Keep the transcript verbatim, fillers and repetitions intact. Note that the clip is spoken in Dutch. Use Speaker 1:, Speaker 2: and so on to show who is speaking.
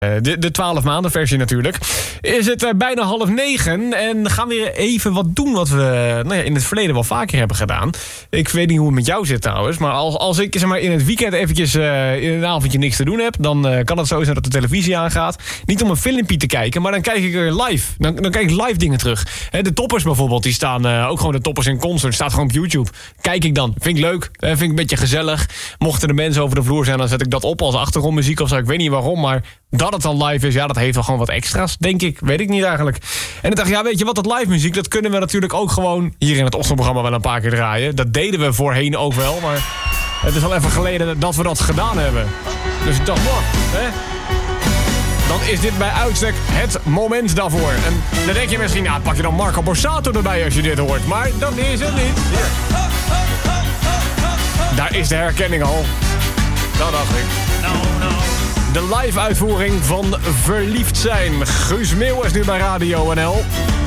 Speaker 1: De, de twaalf maanden versie natuurlijk. Is het uh, bijna half negen en gaan we weer even wat doen wat we nou ja, in het verleden wel vaker hebben gedaan. Ik weet niet hoe het met jou zit trouwens, maar als, als ik zeg maar, in het weekend eventjes uh, in een avondje niks te doen heb, dan uh, kan het zo zijn dat de televisie aangaat. Niet om een filmpje te kijken, maar dan kijk ik er live. Dan, dan kijk ik live dingen terug. He, de toppers bijvoorbeeld, die staan uh, ook gewoon de toppers in concert, staat gewoon op YouTube. Kijk ik dan. Vind ik leuk, uh, vind ik een beetje gezellig. Mochten er mensen over de vloer zijn, dan zet ik dat op als achtergrondmuziek of zo. Ik weet niet waarom, maar dat het dan live is, ja, dat heeft wel gewoon wat extra's, denk ik. Weet ik niet eigenlijk. En ik dacht, ja, weet je wat, dat live muziek, dat kunnen we natuurlijk ook gewoon hier in het ochtendprogramma wel een paar keer draaien. Dat deden we voorheen ook wel, maar het is al even geleden dat we dat gedaan hebben. Dus ik dacht, wow, hè? Dan is dit bij uitstek het moment daarvoor. En dan denk je misschien, ja, pak je dan Marco Borsato erbij als je dit hoort. Maar dat is het niet. Hier. Daar is de herkenning al. Dat dacht ik. No, no. De live uitvoering van Verliefd zijn. Guus Meeuw is nu bij Radio N L.